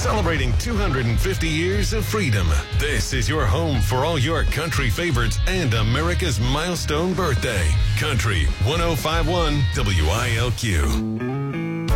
Celebrating 250 years of freedom. This is your home for all your country favorites and America's milestone birthday. Country 1051 WILQ.